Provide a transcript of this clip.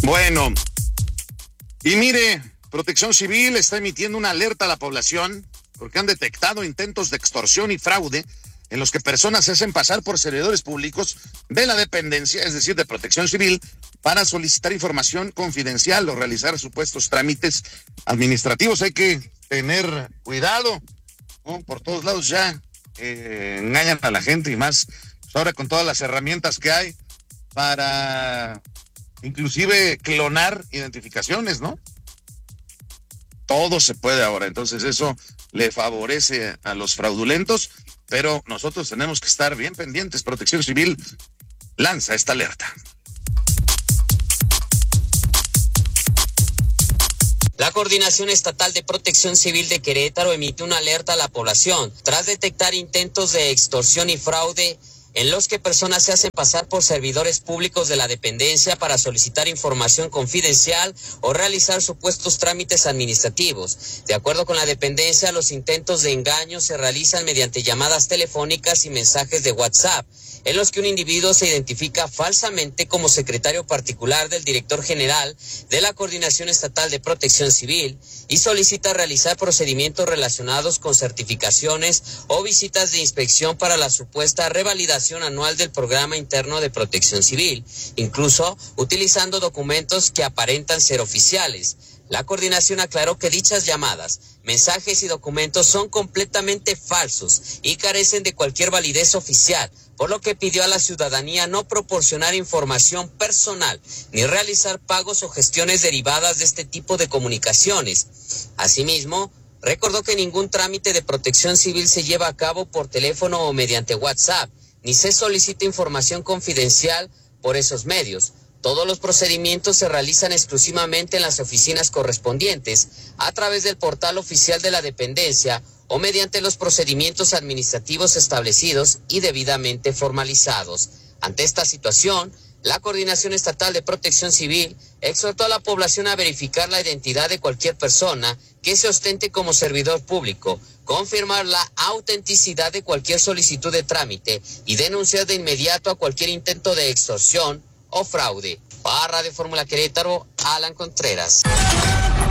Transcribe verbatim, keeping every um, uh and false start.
Bueno, y mire, Protección Civil está emitiendo una alerta a la población porque han detectado intentos de extorsión y fraude en los que personas se hacen pasar por servidores públicos de la dependencia, es decir, de Protección Civil, para solicitar información confidencial o realizar supuestos trámites administrativos. Hay que tener cuidado, ¿no? Por todos lados ya eh, engañan a la gente, y más pues ahora con todas las herramientas que hay para inclusive clonar identificaciones, ¿no? Todo se puede ahora, entonces eso le favorece a los fraudulentos, pero nosotros tenemos que estar bien pendientes. Protección Civil lanza esta alerta. La Coordinación Estatal de Protección Civil de Querétaro emitió una alerta a la población tras detectar intentos de extorsión y fraude en los que personas se hacen pasar por servidores públicos de la dependencia para solicitar información confidencial o realizar supuestos trámites administrativos. De acuerdo con la dependencia, los intentos de engaño se realizan mediante llamadas telefónicas y mensajes de WhatsApp, en los que un individuo se identifica falsamente como secretario particular del director general de la Coordinación Estatal de Protección Civil y solicita realizar procedimientos relacionados con certificaciones o visitas de inspección para la supuesta revalidación anual del Programa Interno de Protección Civil, incluso utilizando documentos que aparentan ser oficiales. La coordinación aclaró que dichas llamadas, mensajes y documentos son completamente falsos y carecen de cualquier validez oficial, por lo que pidió a la ciudadanía no proporcionar información personal ni realizar pagos o gestiones derivadas de este tipo de comunicaciones. Asimismo, recordó que ningún trámite de protección civil se lleva a cabo por teléfono o mediante WhatsApp, ni se solicita información confidencial por esos medios. Todos los procedimientos se realizan exclusivamente en las oficinas correspondientes, a través del portal oficial de la dependencia o mediante los procedimientos administrativos establecidos y debidamente formalizados. Ante esta situación, la Coordinación Estatal de Protección Civil exhortó a la población a verificar la identidad de cualquier persona que se ostente como servidor público, confirmar la autenticidad de cualquier solicitud de trámite y denunciar de inmediato a cualquier intento de extorsión o fraude. Para Radio Fórmula Querétaro, Alan Contreras.